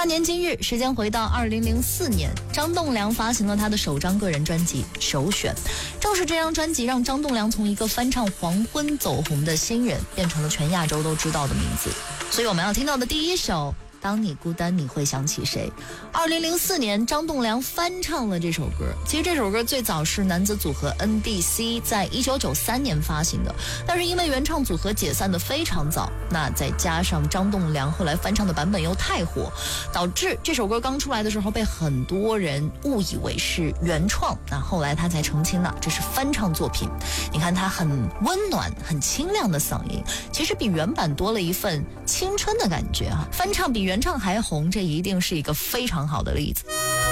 大年今日，时间回到2004年，张栋梁发行了他的首张个人专辑《首选》。正是这张专辑让张栋梁从一个翻唱黄昏走红的新人，变成了全亚洲都知道的名字。所以我们要听到的第一首，当你孤单你会想起谁？2004年，张栋梁翻唱了这首歌。其实这首歌最早是男子组合 NDC 在1993年发行的，但是因为原唱组合解散的非常早，那再加上张栋梁后来翻唱的版本又太火，导致这首歌刚出来的时候被很多人误以为是原创。那后来他才澄清了，这是翻唱作品。你看他很温暖、很清亮的嗓音，其实比原版多了一份青春的感觉啊！翻唱比原唱还红，这一定是一个非常好的例子。